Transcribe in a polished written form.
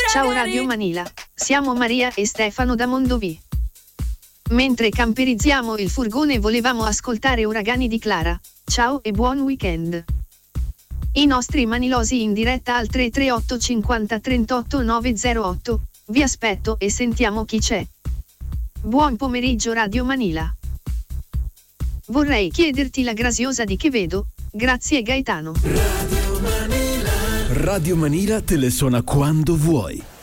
Ciao Radio Manila, siamo Maria e Stefano da Mondovì. Mentre camperizziamo il furgone volevamo ascoltare Uragani di Clara. Ciao e buon weekend. I nostri manilosi in diretta al 338 50 38 908. Vi aspetto e sentiamo chi c'è. Buon pomeriggio Radio Manila. Vorrei chiederti la graziosa di che vedo. Grazie Gaetano. Radio Manila te le suona quando vuoi.